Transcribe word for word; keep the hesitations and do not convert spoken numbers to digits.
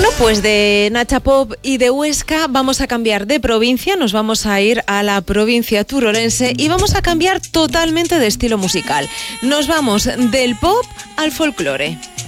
Bueno, pues de Nacha Pop y de Huesca vamos a cambiar de provincia, nos vamos a ir a la provincia turolense y vamos a cambiar totalmente de estilo musical. Nos vamos del pop al folclore.